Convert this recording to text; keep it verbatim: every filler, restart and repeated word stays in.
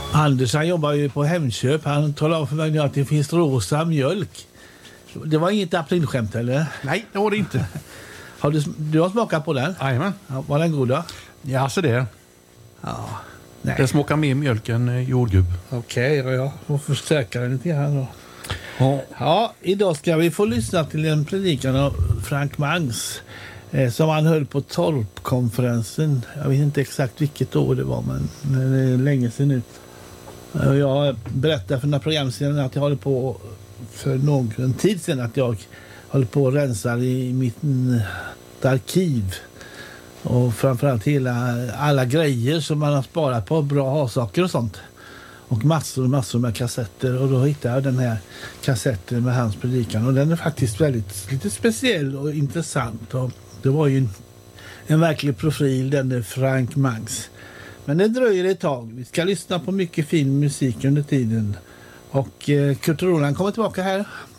Anders, han jobbar ju på Hemköp. Han talar om för mig att det finns rosa mjölk. Det var inget aprilskämt, eller? Nej, det var det inte. Har du, du har smakat på den? Jajamän. Ja, var den god då? Ja, så det. Ja. Nej. Det smakar mer mjölk än eh, jordgubb. Okej, okay, jag får förstärka den lite grann då. Ja. Ja, idag ska vi få lyssna till en predikan av Frank Mangs eh, som han höll på Torpkonferensen. Jag vet inte exakt vilket år det var, men det är länge sedan nu. Jag berättade för några program sedan att jag håller på för någon tid sedan att jag håller på att rensa i mitt arkiv. Och framförallt hela, alla grejer som man har sparat på, bra ha-saker och sånt. Och massor och massor med kassetter. Och då hittade jag den här kassetten med hans predikan. Och den är faktiskt väldigt lite speciell och intressant. Och det var ju en, en verklig profil, den är Frank Mangs. Men det dröjer ett tag. Vi ska lyssna på mycket fin musik under tiden. Och eh, Kurt Roland kommer tillbaka här